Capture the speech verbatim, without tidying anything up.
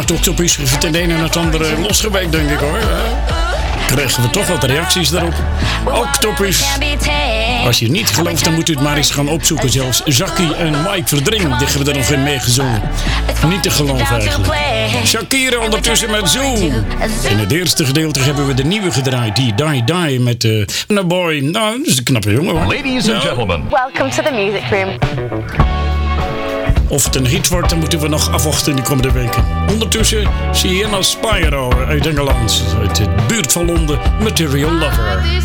vandaag toch topisch het een en het andere losgeweekt, denk ik hoor. Krijgen we toch wat reacties daarop. Ook topisch. Als je niet gelooft, dan moet u het maar eens gaan opzoeken. Zelfs Jackie en Mike Verdring, die hebben er nog in meegezongen. Niet te geloven eigenlijk. Shakira ondertussen met Zoo. In het eerste gedeelte hebben we de nieuwe gedraaid. Die Die Die met uh, No Boy. Nou, dat is een knappe jongen hoor. Ladies and gentlemen. Welcome to the music room. Of het een hit wordt, dan moeten we nog afwachten in de komende weken. Ondertussen Sienna Spyro uit Engeland. Uit de buurt van Londen. Material Lover.